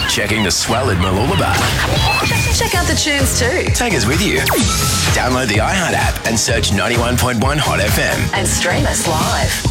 checking the swell at Mooloolaba. Check out the tunes too. Take us with you. Download the iHeart app and search 91.1 Hot FM. And stream us live.